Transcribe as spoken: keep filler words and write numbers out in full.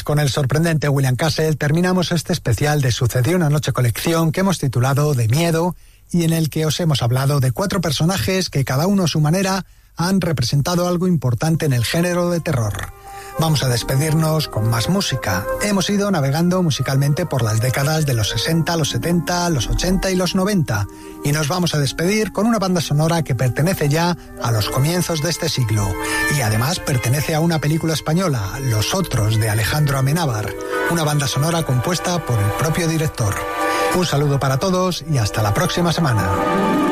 Pues con el sorprendente William Castle terminamos este especial de Sucedió una noche colección que hemos titulado De miedo y en el que os hemos hablado de cuatro personajes que cada uno a su manera han representado algo importante en el género de terror. Vamos a despedirnos con más música. Hemos ido navegando musicalmente por las décadas de los sesenta, los setenta, los ochenta y los noventa y nos vamos a despedir con una banda sonora que pertenece ya a los comienzos de este siglo y además pertenece a una película española, Los Otros, de Alejandro Amenábar, una banda sonora compuesta por el propio director. Un saludo para todos y hasta la próxima semana.